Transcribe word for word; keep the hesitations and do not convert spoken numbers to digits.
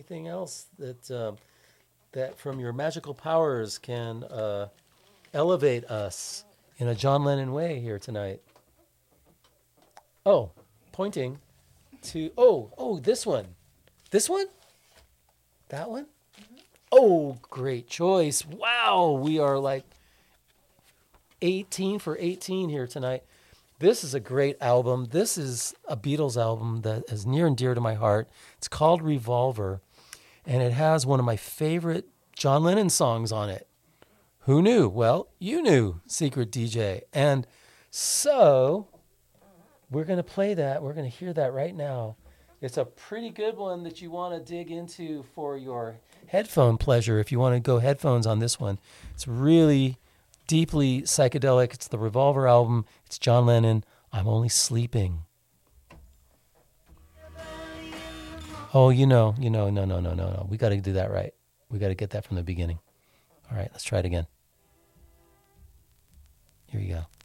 anything else that um, that from your magical powers can uh, elevate us in a John Lennon way here tonight? Oh, pointing to oh oh this one, this one, that one. Oh, great choice! Wow, we are like eighteen for eighteen here tonight. This is a great album. This is a Beatles album that is near and dear to my heart. It's called Revolver, and it has one of my favorite John Lennon songs on it. Who knew? Well, you knew, Secret D J. And so we're going to play that. We're going to hear that right now. It's a pretty good one that you want to dig into for your headphone pleasure if you want to go headphones on this one. It's really deeply psychedelic. It's the Revolver album. It's John Lennon. I'm Only Sleeping. Oh, you know, you know, no, no, no, no, no. We got to do that right. We got to get that from the beginning. All right, let's try it again. Here you go.